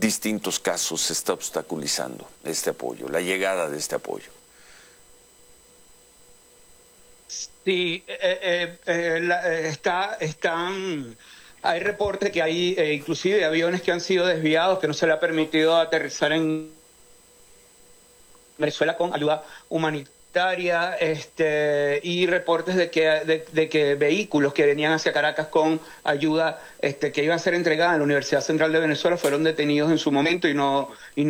distintos casos se está obstaculizando este apoyo, la llegada de este apoyo. Sí, hay reportes que hay inclusive aviones que han sido desviados, que no se le ha permitido aterrizar en Venezuela con ayuda humanitaria, y reportes de que vehículos que venían hacia Caracas con ayuda que iban a ser entregadas en la Universidad Central de Venezuela fueron detenidos en su momento y no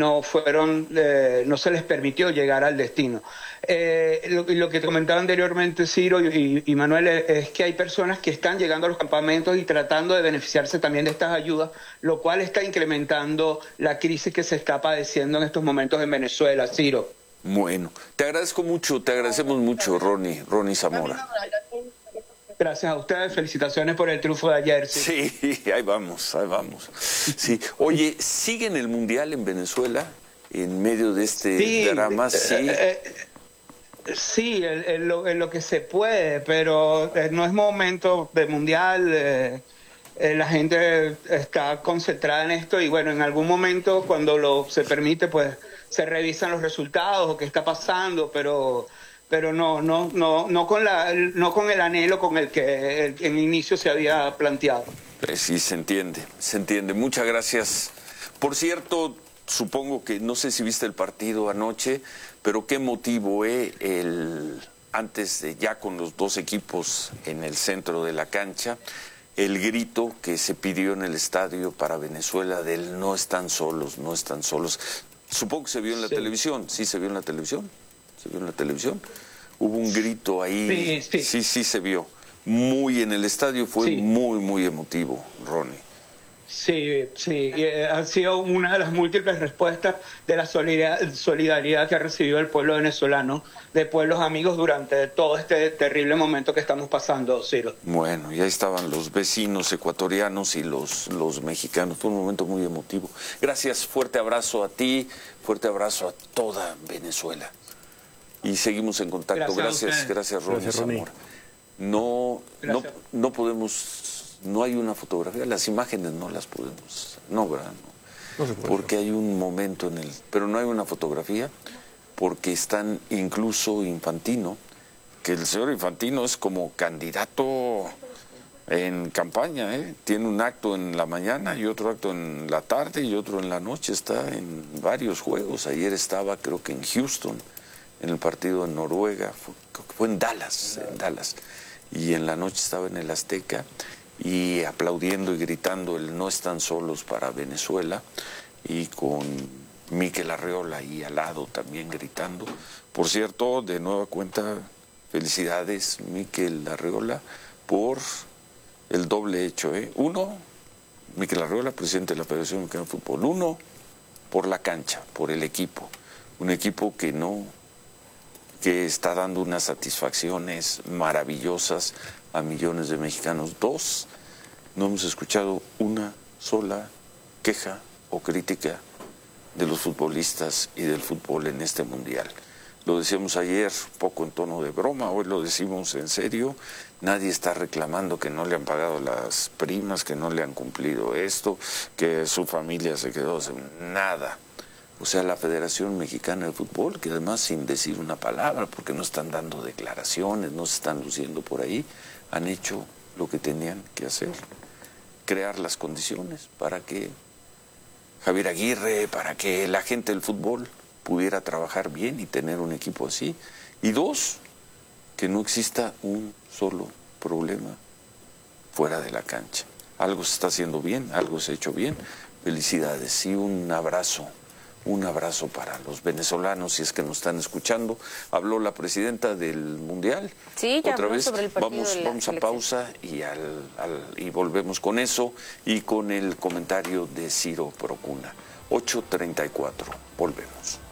se les permitió llegar al destino. Lo que te comentaba anteriormente Ciro y Manuel es que hay personas que están llegando a los campamentos y tratando de beneficiarse también de estas ayudas, lo cual está incrementando la crisis que se está padeciendo en estos momentos en Venezuela, Ciro. Bueno, te agradecemos mucho, Ronnie Zamora. Gracias a ustedes, felicitaciones por el triunfo de ayer. Sí, ahí vamos. Sí. Oye, ¿siguen el Mundial en Venezuela en medio de este drama? Sí. Sí, en lo que se puede, pero no es momento de Mundial. La gente está concentrada en esto y bueno, en algún momento cuando se permite, pues se revisan los resultados o qué está pasando, pero no con el anhelo con el que en inicio se había planteado. Sí, se entiende. Muchas gracias. Por cierto, supongo que no sé si viste el partido anoche, pero qué motivo, antes de ya con los dos equipos en el centro de la cancha, el grito que se pidió en el estadio para Venezuela del no están solos. Supongo que se vio en la televisión. ¿Sí se vio en la televisión? Hubo un grito ahí. Sí se vio. Muy en el estadio, fue muy emotivo, Ronnie. Sí, ha sido una de las múltiples respuestas de la solidaridad que ha recibido el pueblo venezolano, de pueblos amigos durante todo este terrible momento que estamos pasando, Ciro. Bueno, ya estaban los vecinos ecuatorianos y los mexicanos, fue un momento muy emotivo. Gracias, fuerte abrazo a ti, fuerte abrazo a toda Venezuela. Y seguimos en contacto. Gracias Ronnie Zamora. No podemos... No hay una fotografía, las imágenes no las podemos, ¿verdad? No se puede, porque hay un momento pero no hay una fotografía, porque están incluso Infantino, que el señor Infantino es como candidato en campaña, tiene un acto en la mañana y otro acto en la tarde y otro en la noche, está en varios juegos. Ayer estaba creo que en Houston, en el partido en Noruega, fue en Dallas, y en la noche estaba en el Azteca, y aplaudiendo y gritando el no están solos para Venezuela, y con Mikel Arriola ahí al lado también gritando. Por cierto, de nueva cuenta, felicidades Mikel Arriola por el doble hecho. Uno, Mikel Arriola, presidente de la Federación Mexicana de Fútbol. Uno, por la cancha, por el equipo. Un equipo que está dando unas satisfacciones maravillosas a millones de mexicanos. Dos, no hemos escuchado una sola queja o crítica de los futbolistas y del fútbol en este mundial. Lo decíamos ayer, poco en tono de broma, hoy lo decimos en serio. Nadie está reclamando que no le han pagado las primas, que no le han cumplido esto, que su familia se quedó sin nada. O sea, la Federación Mexicana de Fútbol, que además sin decir una palabra, porque no están dando declaraciones, no se están luciendo por ahí, han hecho lo que tenían que hacer, crear las condiciones para que Javier Aguirre, para que la gente del fútbol pudiera trabajar bien y tener un equipo así. Y dos, que no exista un solo problema fuera de la cancha. Algo se está haciendo bien, algo se ha hecho bien. Felicidades y un abrazo para los venezolanos, si es que nos están escuchando. Habló la presidenta del Mundial. Sí, ya otra vez. Sobre el partido vamos a pausa y volvemos con eso y con el comentario de Ciro Procuna. 8:34. Volvemos.